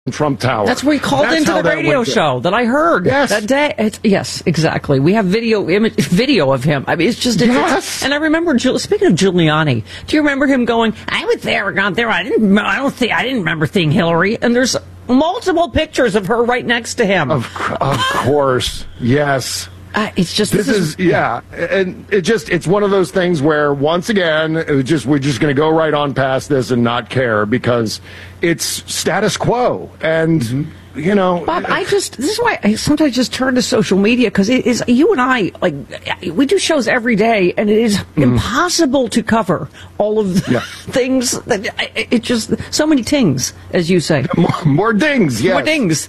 Trump Tower. That's where he called into the radio show that I heard that day. Yes, exactly. We have video of him. I mean, it's just yes. And I remember, speaking of Giuliani, do you remember him going, "I was there, not there. I didn't remember seeing Hillary." And there's multiple pictures of her right next to him. Of course, yes. It's just and it's one of those things where once again we're just going to go right on past this and not care because it's status quo. And Bob, this is why I sometimes just turn to social media, because it is, you and I, like, we do shows every day, and it is impossible to cover all of the things that it just, so many things, as you say. More dings, yes. More dings.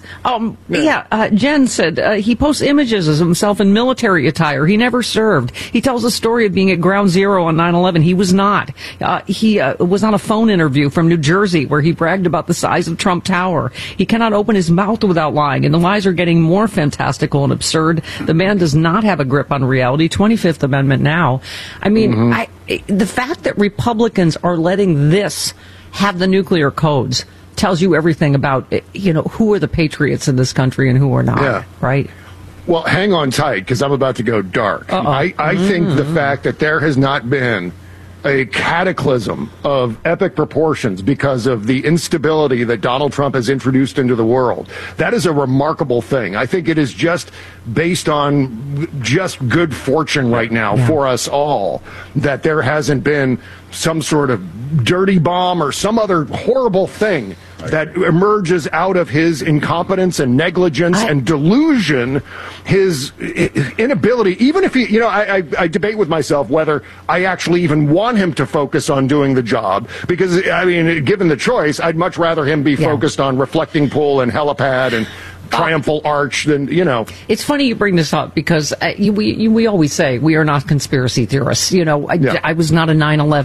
Jen said he posts images of himself in military attire. He never served. He tells a story of being at Ground Zero on 9/11. He was not. He was on a phone interview from New Jersey where he bragged about the size of Trump Tower. He cannot open his mouth without lying, and the lies are getting more fantastical and absurd. The man does not have a grip on reality. 25th Amendment now. I mean, the fact that Republicans are letting this have the nuclear codes tells you everything about, who are the patriots in this country and who are not, right? Well, hang on tight, because I'm about to go dark. I think the fact that there has not been a cataclysm of epic proportions because of the instability that Donald Trump has introduced into the world. That is a remarkable thing. I think it is just based on just good fortune right now for us all that there hasn't been some sort of dirty bomb or some other horrible thing that emerges out of his incompetence and negligence and delusion, his inability, even if he, I debate with myself whether I actually even want him to focus on doing the job, because, I mean, given the choice, I'd much rather him be focused on reflecting pool and helipad and triumphal arch than, It's funny you bring this up, because we always say we are not conspiracy theorists. I was not a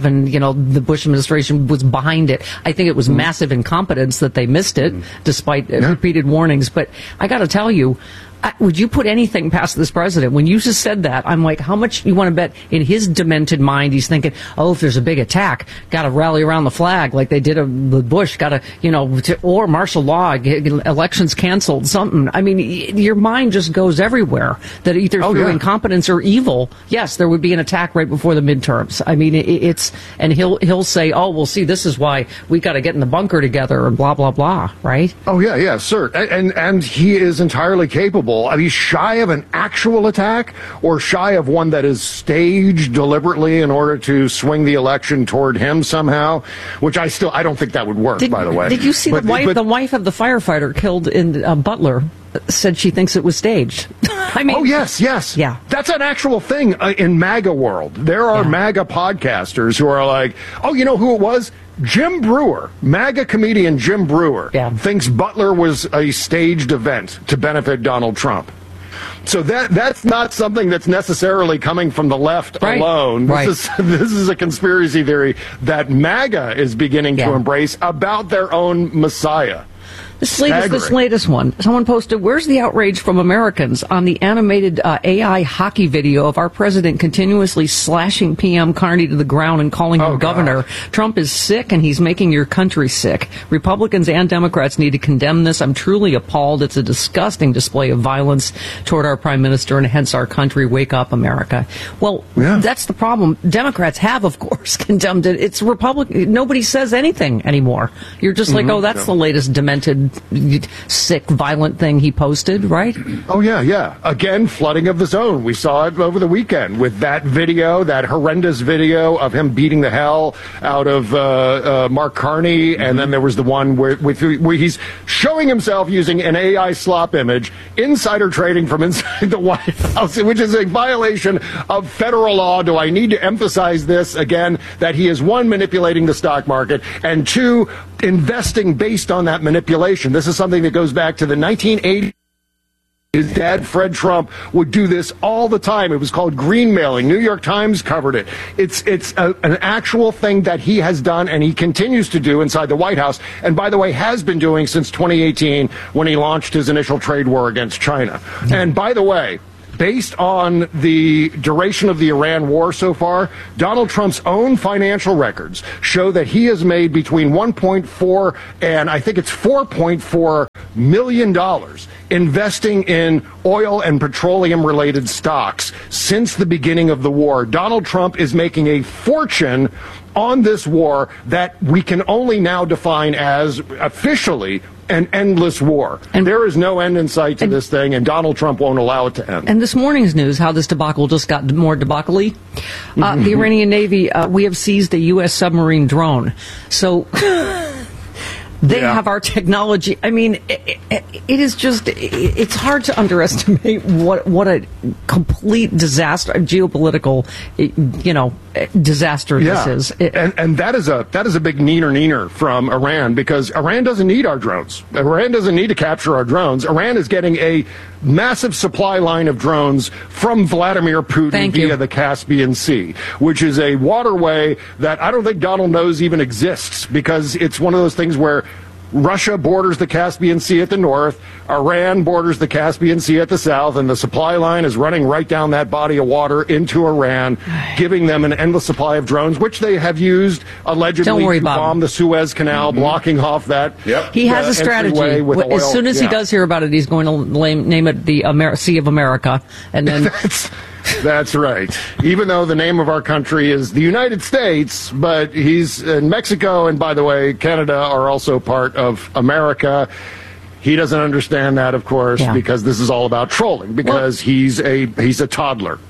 9/11, the Bush administration was behind it. I think it was massive incompetence that they missed it, despite repeated warnings. But I got to tell you, would you put anything past this president? When you just said that, I'm like, how much you want to bet in his demented mind he's thinking, oh, if there's a big attack, got to rally around the flag like they did with Bush, got to, or martial law, elections canceled, something. I mean, your mind just goes everywhere, that either through incompetence or evil, yes, there would be an attack right before the midterms. I mean, and he'll say, oh, well, see, this is why we got to get in the bunker together and blah, blah, blah, right? Oh, yeah, sir. And he is entirely capable. I mean, shy of an actual attack or shy of one that is staged deliberately in order to swing the election toward him somehow, which I don't think that would work, by the way. Did you see the wife of the firefighter killed in Butler said she thinks it was staged? I mean, oh, yes. Yeah. That's an actual thing in MAGA world. There are MAGA podcasters who are like, oh, you know who it was? Jim Brewer, MAGA comedian Jim Brewer, thinks Butler was a staged event to benefit Donald Trump. So that's not something that's necessarily coming from the left alone. This is a conspiracy theory that MAGA is beginning to embrace about their own messiah. This latest one. Someone posted, where's the outrage from Americans on the animated AI hockey video of our president continuously slashing PM Carney to the ground and calling him governor? Trump is sick, and he's making your country sick. Republicans and Democrats need to condemn this. I'm truly appalled. It's a disgusting display of violence toward our prime minister and hence our country. Wake up, America. Well, that's the problem. Democrats have, of course, condemned it. It's Republican. Nobody says anything anymore. You're just like, oh, that's the latest demented, sick, violent thing he posted, right? Oh, yeah. Again, flooding of the zone. We saw it over the weekend with that video, that horrendous video of him beating the hell out of Mark Carney, and then there was the one where he's showing himself using an AI slop image, insider trading from inside the White House, which is a violation of federal law. Do I need to emphasize this again, that he is, one, manipulating the stock market, and two, investing based on that manipulation. This is something that goes back to the 1980s. His dad, Fred Trump, would do this all the time. It was called greenmailing. New York Times covered it. It's an actual thing that he has done and he continues to do inside the White House. And by the way, has been doing since 2018 when he launched his initial trade war against China. And by the way, based on the duration of the Iran war so far, Donald Trump's own financial records show that he has made between 1.4 and I think it's $4.4 million investing in oil and petroleum-related stocks since the beginning of the war. Donald Trump is making a fortune on this war that we can only now define as officially an endless war. And there is no end in sight to this thing, and Donald Trump won't allow it to end. And this morning's news, how this debacle just got more debacle-y. The Iranian Navy, we have seized a U.S. submarine drone. So they have our technology. I mean, it is just, it's hard to underestimate what a complete disaster, geopolitical, disaster this is. And that is a big neener from Iran, because Iran doesn't need our drones. Iran doesn't need to capture our drones. Iran is getting a massive supply line of drones from Vladimir Putin via the Caspian Sea, which is a waterway that I don't think Donald knows even exists, because it's one of those things where Russia borders the Caspian Sea at the north, Iran borders the Caspian Sea at the south, and the supply line is running right down that body of water into Iran, giving them an endless supply of drones, which they have used allegedly to bomb the Suez Canal, blocking off that. He has a strategy. As soon as he does hear about it, he's going to name it the Sea of America, and then That's right. Even though the name of our country is the United States, but he's in Mexico, and by the way, Canada are also part of America. He doesn't understand that, of course, because this is all about trolling, because he's a toddler.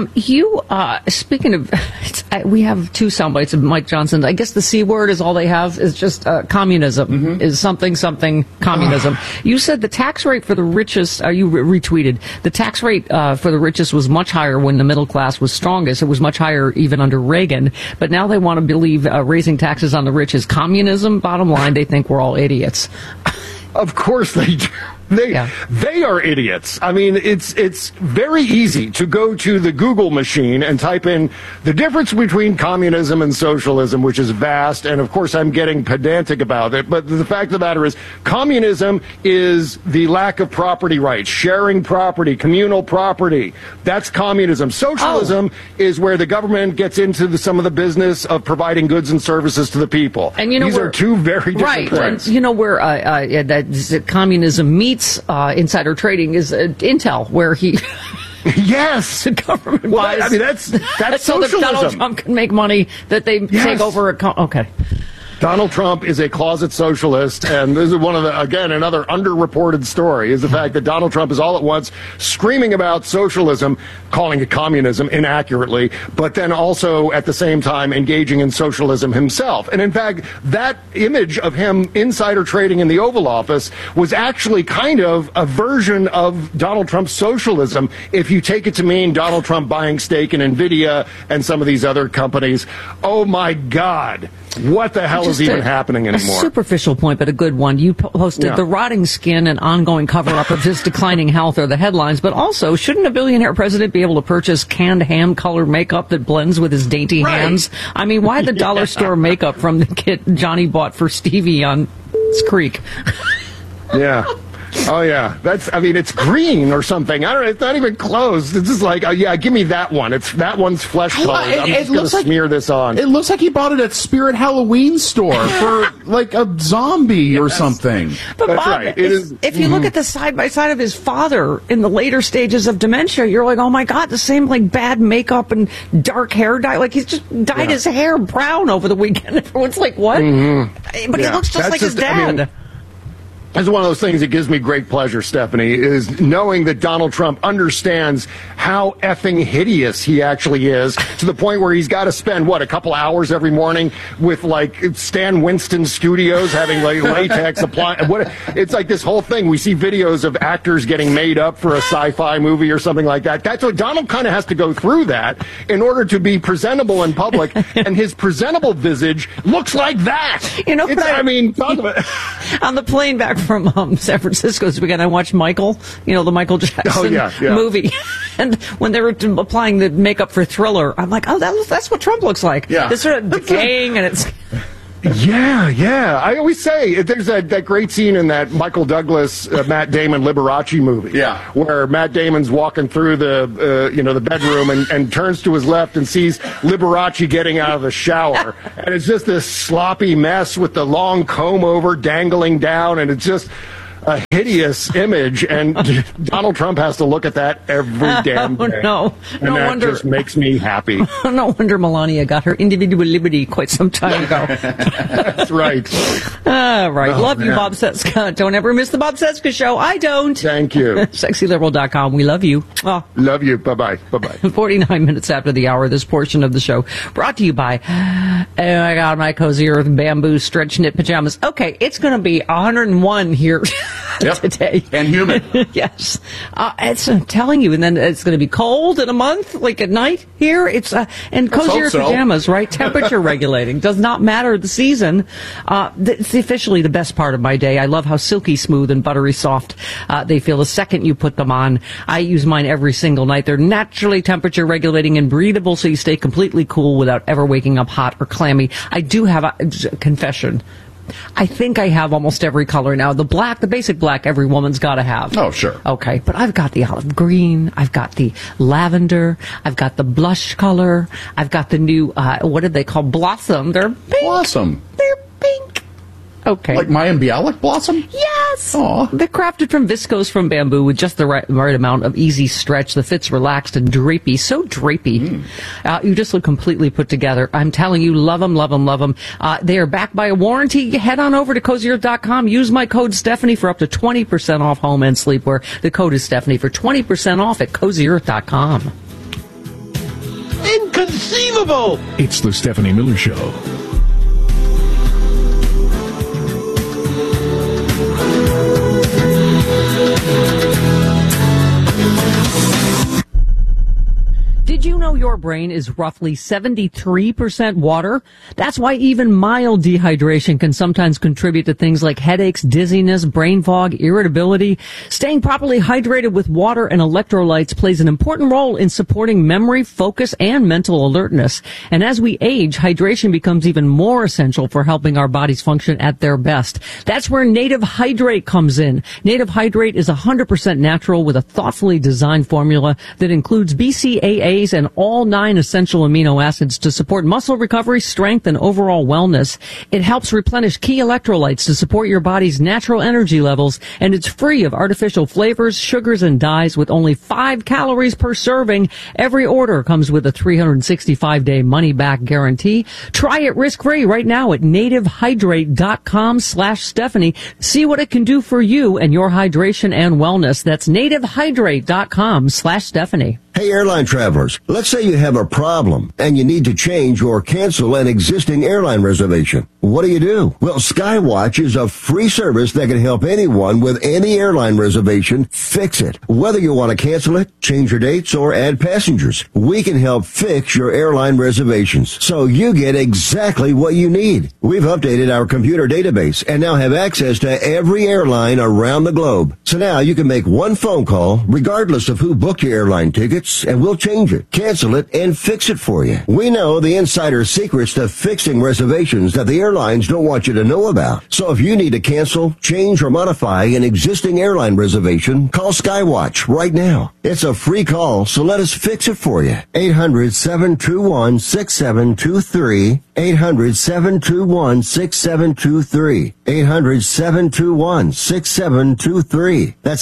Speaking of, we have two sound bites of Mike Johnson. I guess the C word is all they have, is just communism, is something communism. You said the tax rate for the richest, you retweeted, the tax rate for the richest was much higher when the middle class was strongest. It was much higher even under Reagan. But now they want to believe raising taxes on the rich is communism. Bottom line, they think we're all idiots. Of course they do. They are idiots. I mean, it's very easy to go to the Google machine and type in the difference between communism and socialism, which is vast, and of course I'm getting pedantic about it, but the fact of the matter is communism is the lack of property rights, sharing property, communal property. That's communism. Socialism is where the government gets into some of the business of providing goods and services to the people. And these are two very different things. And where that communism meets insider trading is Intel, where he yes, the government buys. I mean, that's so socialism. that Donald Trump can make money, that they take over okay. Donald Trump is a closet socialist, and this is one of the, again, another underreported story, is the fact that Donald Trump is all at once screaming about socialism, calling it communism inaccurately, but then also at the same time engaging in socialism himself. And in fact, that image of him insider trading in the Oval Office was actually kind of a version of Donald Trump's socialism, if you take it to mean Donald Trump buying stake in NVIDIA and some of these other companies. Oh my God. What the hell is even happening anymore? A superficial point, but a good one. You posted the rotting skin and ongoing cover-up of his declining health are the headlines, but also, shouldn't a billionaire president be able to purchase canned ham color makeup that blends with his dainty hands? I mean, why the dollar store makeup from the kit Johnny bought for Stevie on Creek? Yeah. Oh, yeah. It's green or something. I don't know. It's not even close. It's just like, give me that one. That one's flesh colored. I'm just going to smear this on. It looks like he bought it at Spirit Halloween store for like a zombie or something. But that's Bob, right. If you look at the side by side of his father in the later stages of dementia, you're like, oh my God, the same like bad makeup and dark hair dye. Like he's just dyed his hair brown over the weekend. Everyone's like, what? But he looks just like his dad. It's one of those things that gives me great pleasure, Stephanie, is knowing that Donald Trump understands how effing hideous he actually is, to the point where he's got to spend, a couple hours every morning with, like, Stan Winston Studios having, like, latex apply. It's like this whole thing. We see videos of actors getting made up for a sci-fi movie or something like that. That's what Donald kind of has to go through that in order to be presentable in public, and his presentable visage looks like that. Talk about on the plane back from San Francisco this weekend, I watched Michael, the Michael Jackson movie. And when they were applying the makeup for Thriller, I'm like, that's what Trump looks like. Yeah. It's sort of decaying, and it's... Yeah. I always say there's that great scene in that Michael Douglas, Matt Damon Liberace movie. Yeah. Where Matt Damon's walking through the bedroom and turns to his left and sees Liberace getting out of the shower. And it's just this sloppy mess with the long comb over dangling down, and it's just a hideous image, and Donald Trump has to look at that every damn day. No that just makes me happy. No wonder Melania got her individual liberty quite some time ago. That's right. All right. Love you, Bob Cesca. Don't ever miss the Bob Cesca Show. I don't. Thank you. SexyLiberal.com. We love you. Oh. Love you. Bye-bye. Bye-bye. 49 minutes after the hour, this portion of the show brought to you by, oh my God, my Cozy Earth bamboo stretch knit pajamas. Okay, it's going to be 101 here. Today. And humid. Yes. I'm telling you, and then it's going to be cold in a month, like at night here. It's and cozier pajamas, right? Temperature regulating. Does not matter the season. It's officially the best part of my day. I love how silky smooth and buttery soft they feel the second you put them on. I use mine every single night. They're naturally temperature regulating and breathable, so you stay completely cool without ever waking up hot or clammy. I do have a confession. I think I have almost every color now. The basic black, every woman's got to have. Oh, sure. Okay, but I've got the olive green, I've got the lavender, I've got the blush color, I've got the new, what did they call blossom? They're pink. Blossom. They're pink. Okay. Like Mayim Bialik blossom? Yes. Aw. They're crafted from viscose from bamboo with just the right amount of easy stretch. The fit's relaxed and drapey. So drapey. You just look completely put together. I'm telling you, love them, love them, love them. They are backed by a warranty. Head on over to CozyEarth.com. Use my code Stephanie for up to 20% off home and sleepwear. The code is Stephanie for 20% off at CozyEarth.com. Inconceivable! It's the Stephanie Miller Show. Did you know your brain is roughly 73% water? That's why even mild dehydration can sometimes contribute to things like headaches, dizziness, brain fog, irritability. Staying properly hydrated with water and electrolytes plays an important role in supporting memory, focus, and mental alertness. And as we age, hydration becomes even more essential for helping our bodies function at their best. That's where Native Hydrate comes in. Native Hydrate is 100% natural with a thoughtfully designed formula that includes BCAAs and all 9 essential amino acids to support muscle recovery, strength, and overall wellness. It helps replenish key electrolytes to support your body's natural energy levels, and it's free of artificial flavors, sugars, and dyes with only 5 calories per serving. Every order comes with a 365-day money-back guarantee. Try it risk-free right now at nativehydrate.com/Stephanie. See what it can do for you and your hydration and wellness. That's nativehydrate.com/Stephanie. Hey, airline travelers, let's say you have a problem and you need to change or cancel an existing airline reservation. What do? Well, Skywatch is a free service that can help anyone with any airline reservation fix it. Whether you want to cancel it, change your dates, or add passengers, we can help fix your airline reservations so you get exactly what you need. We've updated our computer database and now have access to every airline around the globe. So now you can make one phone call regardless of who booked your airline tickets, and we'll change it, cancel it, and fix it for you. We know the insider secrets to fixing reservations that the airlines don't want you to know about. So if you need to cancel, change, or modify an existing airline reservation, call Skywatch right now. It's a free call, so let us fix it for you. 800-721-6723. 800-721-6723. 800-721-6723. That's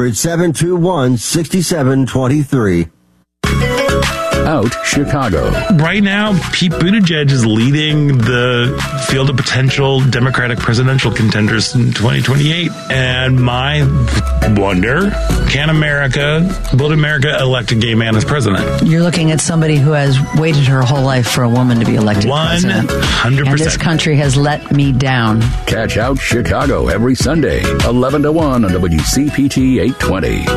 800-721-6723. Out Chicago. Right now, Pete Buttigieg is leading the field of potential Democratic presidential contenders in 2028. And my wonder, will America elect a gay man as president? You're looking at somebody who has waited her whole life for a woman to be elected president. 100%. And this country has let me down. Catch Out Chicago every Sunday, 11 to 1 on WCPT 820.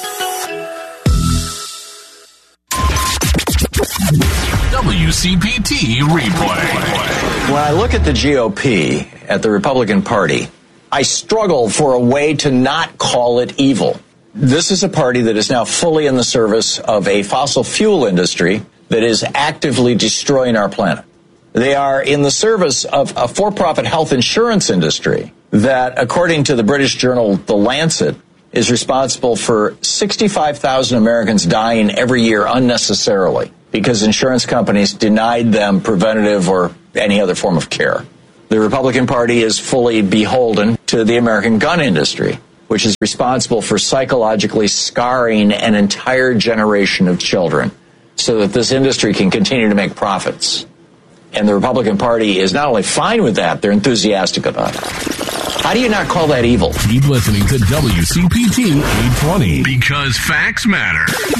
WCPT replay. When I look at the GOP, at the Republican Party, I struggle for a way to not call it evil. This is a party that is now fully in the service of a fossil fuel industry that is actively destroying our planet. They are in the service of a for-profit health insurance industry that, according to the British journal The Lancet, is responsible for 65,000 Americans dying every year unnecessarily because insurance companies denied them preventative or any other form of care. The Republican Party is fully beholden to the American gun industry, which is responsible for psychologically scarring an entire generation of children so that this industry can continue to make profits. And the Republican Party is not only fine with that, they're enthusiastic about it. How do you not call that evil? Keep listening to WCPT 820 because facts matter.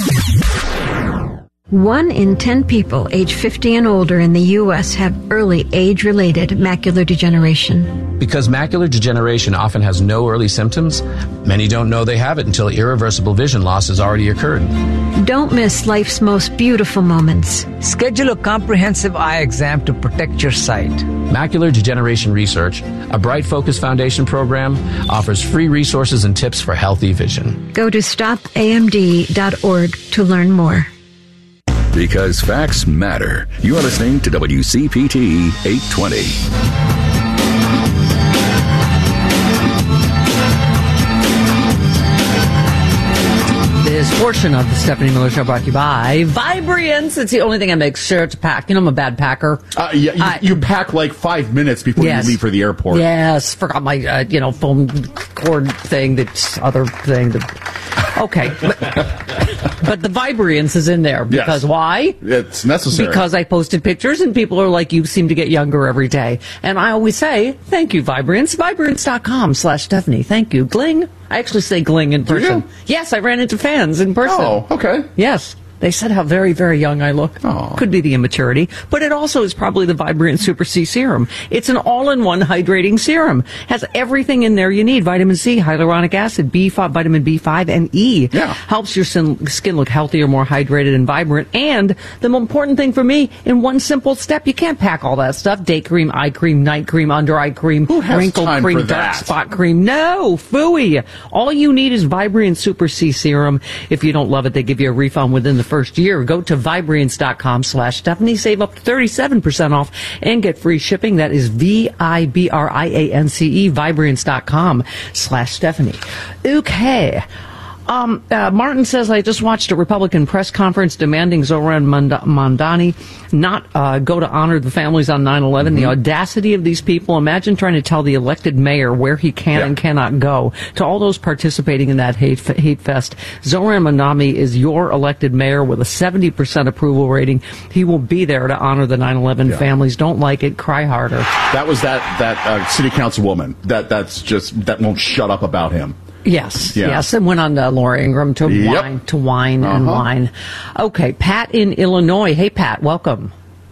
1 in 10 people age 50 and older in the U.S. have early age-related macular degeneration. Because macular degeneration often has no early symptoms, many don't know they have it until irreversible vision loss has already occurred. Don't miss life's most beautiful moments. Schedule a comprehensive eye exam to protect your sight. Macular Degeneration Research, a Bright Focus Foundation program, offers free resources and tips for healthy vision. Go to stopamd.org to learn more. Because facts matter. You are listening to WCPT 820. This portion of the Stephanie Miller Show brought to you by Vibriance. It's the only thing I make sure to pack. You know, I'm a bad packer. You pack like 5 minutes before you leave for the airport. Yes, forgot my, phone cord thing, that other thing. Okay. But the Vibriance is in there. Because why? It's necessary. Because I posted pictures and people are like, you seem to get younger every day. And I always say, thank you, Vibriance. Vibriance.com/Stephanie. Thank you. Gling. I actually say gling in person. Do you? Yes, I ran into fans in person. Oh, okay. Yes. They said how very, very young I look. Oh. Could be the immaturity. But it also is probably the Vibrant Super C Serum. It's an all-in-one hydrating serum. Has everything in there you need. Vitamin C, hyaluronic acid, B5, vitamin B5, and E. Yeah. Helps your skin look healthier, more hydrated, and vibrant. And the most important thing for me, in one simple step, you can't pack all that stuff. Day cream, eye cream, night cream, under eye cream, wrinkle cream, dark spot cream. No, phooey. All you need is Vibrant Super C Serum. If you don't love it, they give you a refund within the first year. Go to Vibriance.com/Stephanie. Save up to 37% off and get free shipping. That is VIBRIANCE, Vibriance.com/Stephanie. Okay. Martin says, I just watched a Republican press conference demanding Zoran Mondani not go to honor the families on 9/11. The audacity of these people. Imagine trying to tell the elected mayor where he can and cannot go. To all those participating in that hate fest, Zoran Mondani is your elected mayor with a 70% approval rating. He will be there to honor the 9/11 families. Don't like it, cry harder. That was that city councilwoman that won't shut up about him. Yes, and went on Laura Ingraham to whine and whine. Okay, Pat in Illinois. Hey, Pat, welcome.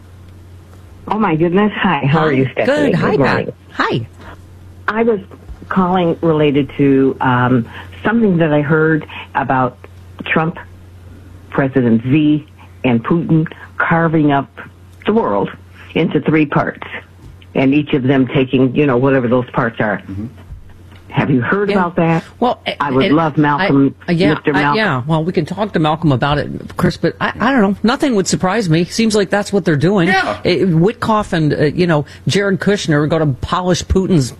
Oh, my goodness. Hi, how are you, Stephanie? Good. Hi, morning. Pat. Hi. I was calling related to something that I heard about Trump, President Xi, and Putin carving up the world into 3 parts, and each of them taking, whatever those parts are. Have you heard about that? Well, I would love Malcolm, Mr. Malcolm. Well, we can talk to Malcolm about it, Chris, but I don't know. Nothing would surprise me. Seems like that's what they're doing. Yeah. Witkoff and, Jared Kushner are going to polish Putin's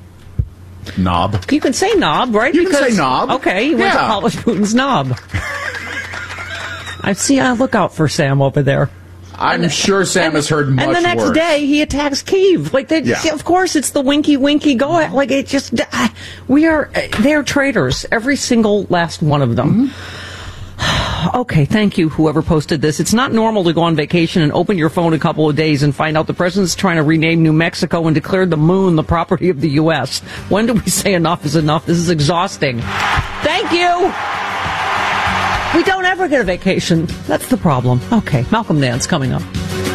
knob. You can say knob, right? You can say knob. Okay, he went to polish Putin's knob. I look out for Sam over there. I'm sure Sam has heard much worse. And the next day, he attacks Kyiv. Of course, it's the winky, go ahead. They're traitors. Every single last one of them. Okay, thank you, whoever posted this. It's not normal to go on vacation and open your phone a couple of days and find out the president's trying to rename New Mexico and declare the moon the property of the U.S. When do we say enough is enough? This is exhausting. Thank you. We don't ever get a vacation. That's the problem. Okay, Malcolm Nance coming up.